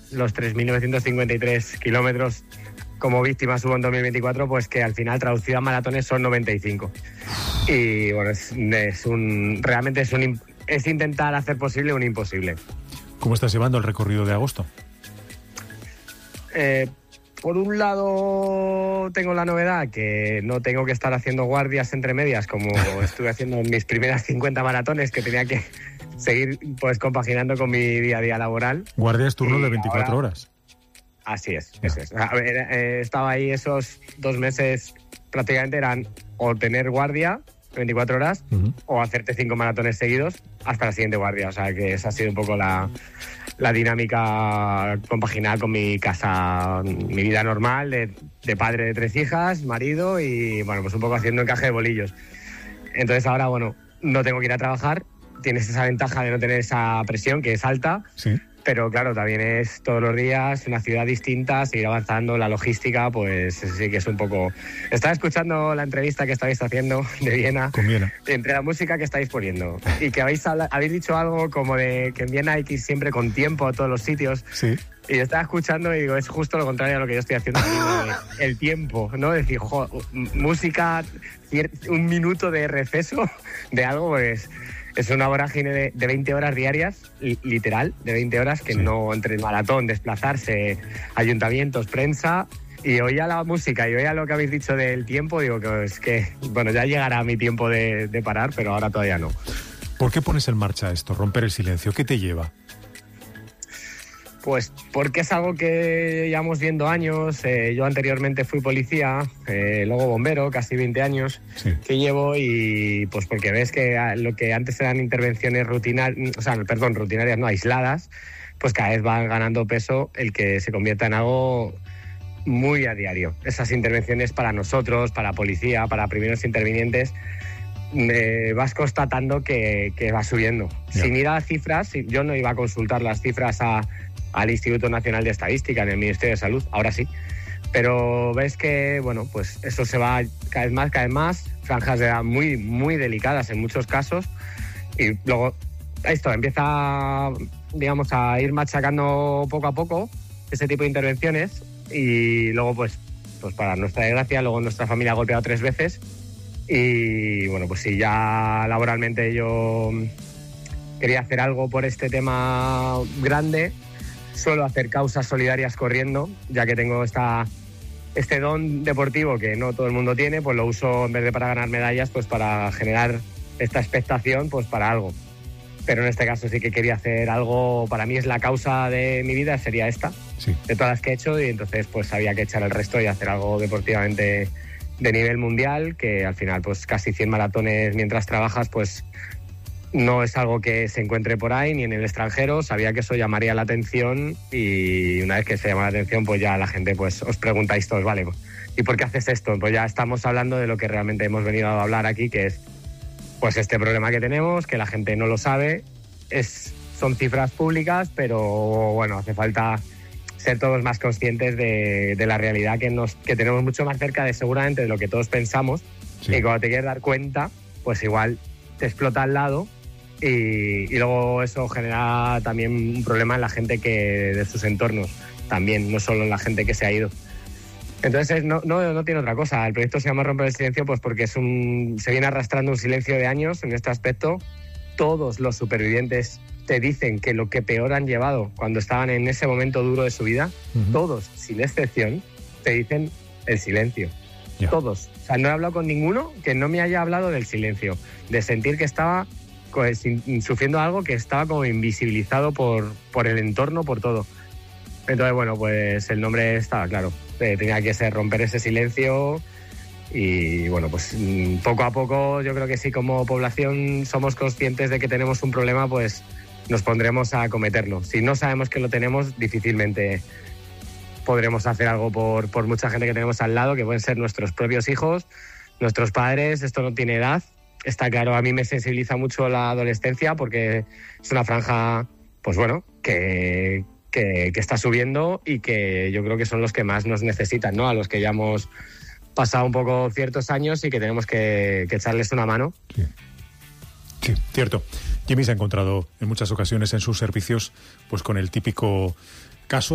los 3.953 kilómetros como víctima subo en 2024, pues que al final traducido a maratones son 95. Y bueno, realmente es intentar hacer posible un imposible. ¿Cómo estás llevando el recorrido de agosto? Por un lado tengo la novedad que no tengo que estar haciendo guardias entre medias como estuve haciendo en mis primeras 50 maratones, que tenía que seguir pues compaginando con mi día a día laboral. Guardias turno de 24 horas. Así es, eso es. A ver, estaba ahí esos 2 meses, prácticamente eran o tener guardia 24 horas o hacerte 5 maratones seguidos hasta la siguiente guardia. O sea que esa ha sido un poco la dinámica compaginada con mi casa, mi vida normal de padre de 3 hijas, marido y bueno, pues un poco haciendo encaje de bolillos. Entonces ahora, bueno, no tengo que ir a trabajar, tienes esa ventaja de no tener esa presión que es alta. Sí. Pero claro, también es todos los días una ciudad distinta, seguir avanzando, la logística, pues sí que es un poco... Estaba escuchando la entrevista que estáis haciendo de Viena, entre la música que estáis poniendo y que habéis dicho algo como de que en Viena hay que ir siempre con tiempo a todos los sitios. Sí. Y yo estaba escuchando y digo, es justo lo contrario a lo que yo estoy haciendo aquí, el tiempo, ¿no? Es decir, música, un minuto de receso de algo, pues... Es una vorágine de 20 horas diarias, literal, de 20 horas, que no entre el maratón, desplazarse, ayuntamientos, prensa, y oía la música y oía lo que habéis dicho del tiempo, digo que es que, bueno, ya llegará mi tiempo de parar, pero ahora todavía no. ¿Por qué pones en marcha esto, romper el silencio? ¿Qué te lleva? Pues porque es algo que llevamos viendo años. Yo anteriormente fui policía, luego bombero, casi 20 años que llevo, y pues porque ves que lo que antes eran intervenciones rutinarias, no aisladas, pues cada vez van ganando peso el que se convierta en algo muy a diario. Esas intervenciones para nosotros, para policía, para primeros intervinientes, vas constatando que va subiendo. Sin ir a las cifras, yo no iba a consultar las cifras al Instituto Nacional de Estadística, en el Ministerio de Salud, ahora sí. Pero ves que, bueno, pues eso se va cada vez más, franjas de edad muy, muy delicadas en muchos casos, y luego esto empieza, digamos, a ir machacando poco a poco ese tipo de intervenciones, y luego, pues para nuestra desgracia, luego nuestra familia ha golpeado 3 veces, y bueno, pues si ya laboralmente yo quería hacer algo por este tema grande, suelo hacer causas solidarias corriendo, ya que tengo este don deportivo que no todo el mundo tiene, pues lo uso en vez de para ganar medallas, pues para generar esta expectación, pues para algo. Pero en este caso sí que quería hacer algo, para mí es la causa de mi vida, sería esta, de todas las que he hecho, y entonces pues había que echar el resto y hacer algo deportivamente de nivel mundial, que al final pues casi 100 maratones mientras trabajas, pues no es algo que se encuentre por ahí ni en el extranjero. Sabía que eso llamaría la atención, y una vez que se llama la atención, pues ya la gente pues os preguntáis todos, vale, ¿y por qué haces esto? Pues ya estamos hablando de lo que realmente hemos venido a hablar aquí, que es pues este problema que tenemos, que la gente no lo sabe, son cifras públicas, pero bueno, hace falta ser todos más conscientes de la realidad que tenemos mucho más cerca de seguramente de lo que todos pensamos, y cuando te quieres dar cuenta, pues igual te explota al lado. Y luego eso genera también un problema en la gente de sus entornos, también, no solo en la gente que se ha ido. Entonces no tiene otra cosa. El proyecto se llama Romper el Silencio pues porque se viene arrastrando un silencio de años en este aspecto. Todos los supervivientes te dicen que lo que peor han llevado cuando estaban en ese momento duro de su vida, todos, sin excepción, te dicen el silencio. Todos. O sea, no he hablado con ninguno que no me haya hablado del silencio, de sentir que estaba sufriendo algo que estaba como invisibilizado por el entorno, por todo. Entonces, bueno, pues el nombre estaba claro. Tenía que ser romper ese silencio, y bueno, pues poco a poco yo creo que sí, como población somos conscientes de que tenemos un problema, pues nos pondremos a acometerlo. Si no sabemos que lo tenemos, difícilmente podremos hacer algo por mucha gente que tenemos al lado, que pueden ser nuestros propios hijos, nuestros padres. Esto no tiene edad. Está claro, a mí me sensibiliza mucho la adolescencia porque es una franja, pues bueno, que está subiendo, y que yo creo que son los que más nos necesitan, ¿no? A los que ya hemos pasado un poco ciertos años y que tenemos que echarles una mano. Sí, cierto. Jimmy se ha encontrado en muchas ocasiones en sus servicios pues con el típico caso